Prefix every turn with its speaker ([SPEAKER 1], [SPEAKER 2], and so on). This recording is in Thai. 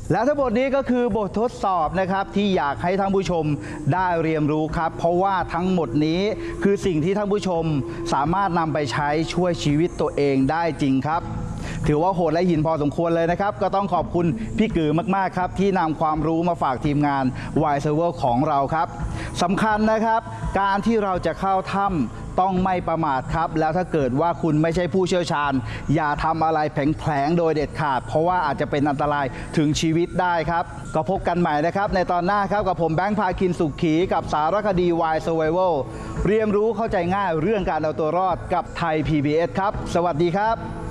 [SPEAKER 1] และทั้งหมดนี้ก็คือบททดสอบนะครับที่อยากให้ท่านผู้ชมได้เรียนรู้ครับเพราะว่าทั้งหมดนี้คือสิ่งที่ท่านผู้ชมสามารถนำไปใช้ช่วยชีวิตตัวเองได้จริงครับถือว่าโหดและหินพอสมควรเลยนะครับก็ต้องขอบคุณพี่กือมากๆครับที่นำความรู้มาฝากทีมงาน Wide Server ของเราครับสำคัญนะครับการที่เราจะเข้าถ้ำต้องไม่ประมาทครับแล้วถ้าเกิดว่าคุณไม่ใช่ผู้เชี่ยวชาญอย่าทำอะไรแผลงๆโดยเด็ดขาดเพราะว่าอาจจะเป็นอันตรายถึงชีวิตได้ครับก็พบกันใหม่นะครับในตอนหน้าครับกับผมแบงค์พาคินสุขขีกับสารคดี Wide Survival เรียนรู้เข้าใจง่ายเรื่องการเอาตัวรอดกับไทย PBS ครับสวัสดีครับ